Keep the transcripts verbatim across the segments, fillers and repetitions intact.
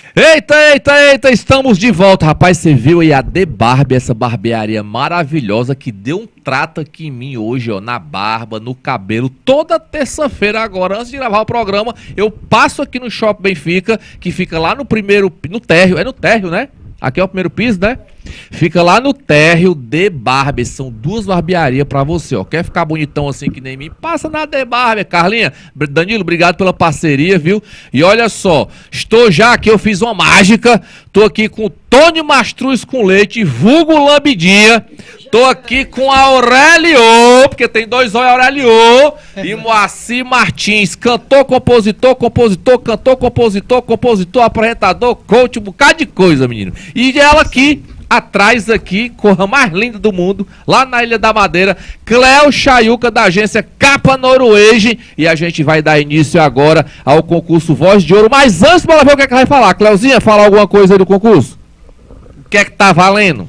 Eita, eita, eita, estamos de volta. Rapaz, você viu aí a The Barbie, essa barbearia maravilhosa que deu um trato aqui em mim hoje, ó, na barba, no cabelo. Toda terça-feira agora, antes de gravar o programa, eu passo aqui no Shopping Benfica, que fica lá no primeiro, no térreo, é no térreo, né? Aqui é o primeiro piso, né? Fica lá no térreo The Barbie. São duas barbearias pra você, ó. Quer ficar bonitão assim que nem mim? Passa na The Barbie, Carlinha. Danilo, obrigado pela parceria, viu? E olha só, estou já aqui, eu fiz uma mágica. Tô aqui com o Tony Mastruz com leite, vulgo Lambidinha. Tô aqui com a Aurélio, porque tem dois olhos, Aurélio. E Moacir Martins, cantor, compositor, compositor, cantor, compositor, compositor, apresentador, coach, um bocado de coisa, menino. E ela aqui, atrás aqui, corra mais linda do mundo, lá na Ilha da Madeira, Cleo Chayuca, da agência Capa Noruege. E a gente vai dar início agora ao concurso Voz de Ouro. Mas antes, bora ver o que é que vai falar. Cleuzinha, fala alguma coisa aí do concurso? O que é que tá valendo?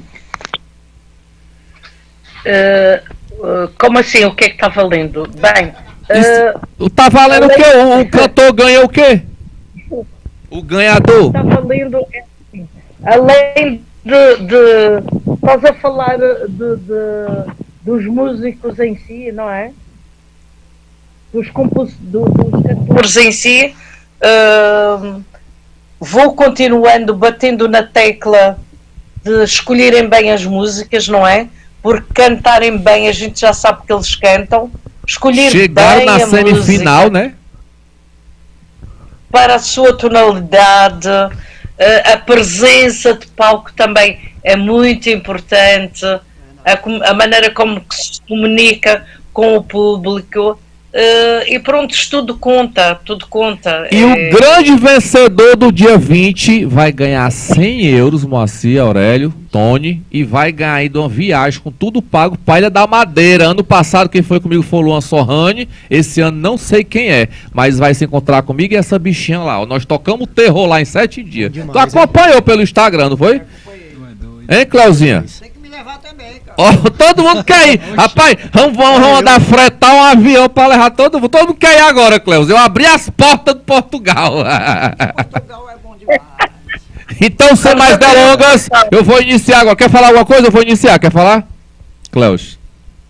Uh, uh, como assim? O que é que está valendo? Bem, uh, tá valendo o quê? O, o cantor ganha o quê? O ganhador? Está valendo, assim, além de, de estás a falar de, de, dos músicos em si, não é? Dos, compos, do, dos cantores em si, uh, vou continuando batendo na tecla de escolherem bem as músicas, não é? Porque cantarem bem, a gente já sabe que eles cantam. Escolher Chegaram bem na a semifinal, música, né? para a sua tonalidade, a presença de palco também é muito importante, a, a maneira como se comunica com o público. Uh, e pronto, tudo conta, tudo conta. E é... o grande vencedor do dia vinte vai ganhar cem euros, Moacir, Aurélio, Tony, e vai ganhar ainda uma viagem com tudo pago para Ilha da Madeira. Ano passado quem foi comigo foi o Luan Sorrani, esse ano não sei quem é, mas vai se encontrar comigo e essa bichinha lá. Nós tocamos terror lá em sete dias. Demais, tu acompanhou é? pelo Instagram, não foi? Hein, Cleuzinha? Levar também, cara. Oh, todo mundo quer ir. Rapaz, vamos, vamos, vamos mandar fretar um avião pra levar todo mundo. Todo mundo quer ir agora, Cleus. Eu abri as portas do Portugal. Portugal é bom demais. Então, sem mais delongas, eu vou iniciar agora. Quer falar alguma coisa? Eu vou iniciar. Quer falar? Cleus.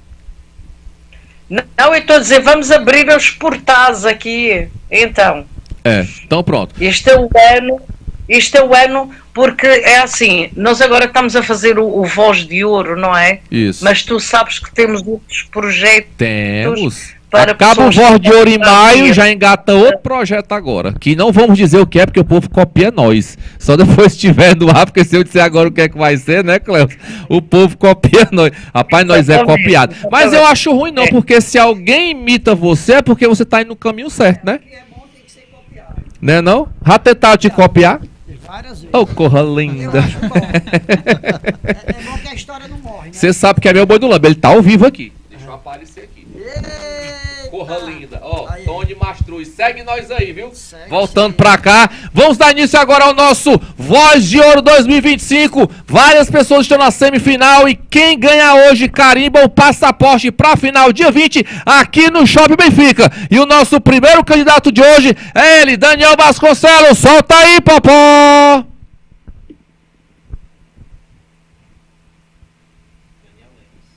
Não, eu estou a dizer, vamos abrir os portais aqui. Então. É, então pronto. Este é o ano. Este é o ano, porque é assim, nós agora estamos a fazer o, o Voz de Ouro, não é? Isso. Mas tu sabes que temos outros projetos. Temos. Para Acaba o Voz de Ouro em maio, já engata outro projeto agora. Que não vamos dizer o que é, porque o povo copia nós. Só depois estiver no ar, porque se eu disser agora o que é que vai ser, né, Cléo? O povo copia nós. Rapaz, nós é copiado. Mas eu acho ruim não, porque se alguém imita você, é porque você está indo no caminho certo, né? Né não? Já tentaram te copiar? Várias vezes. Oh, corra linda. Eu acho bom. é, é bom que a história não morre, né? Você sabe que é meu boi do Lambo, ele tá ao vivo aqui. Deixa eu aparecer aqui. Eita. Corra linda. Ó, oh, Tony Mastruz, segue nós aí, viu? Segue, Voltando sim. pra cá. Vamos dar início agora ao nosso Voz de Ouro dois mil e vinte e cinco. Várias pessoas estão na semifinal e quem ganha hoje carimba o passaporte pra final dia vinte aqui no Shopping Benfica. E o nosso primeiro candidato de hoje é ele, Daniel Vasconcelos. Solta aí, Popó!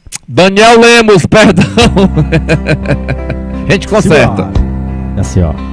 Daniel Lemos, perdão. A gente conserta. Assim, ó.